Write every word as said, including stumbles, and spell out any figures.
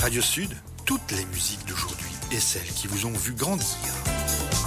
Radio Sud, toutes les musiques d'aujourd'hui et celles qui vous ont vu grandir.